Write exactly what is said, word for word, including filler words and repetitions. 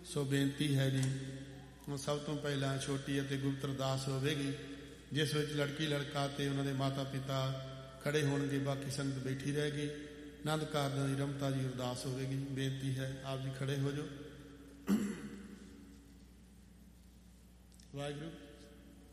ਸੋ ਬੇਨਤੀ ਹੈ ਜੀ, ਹੁਣ ਸਭ ਤੋਂ ਪਹਿਲਾਂ ਛੋਟੀ ਅਤੇ ਗੁਪਤ ਅਰਦਾਸ ਹੋਵੇਗੀ, ਜਿਸ ਵਿੱਚ ਲੜਕੀ ਲੜਕਾ ਅਤੇ ਉਹਨਾਂ ਦੇ ਮਾਤਾ ਪਿਤਾ ਖੜੇ ਹੋਣਗੇ, ਬਾਕੀ ਸੰਗਤ ਬੈਠੀ ਰਹੇਗੀ। ਆਨੰਦ ਕਾਰਜਾਂ ਦੀ ਰਮਤਾ ਜੀ ਅਰਦਾਸ ਹੋਵੇਗੀ। ਬੇਨਤੀ ਹੈ ਆਪ ਜੀ ਖੜੇ ਹੋ ਜਾਓ। ਵਾਹਿਗੁਰੂ।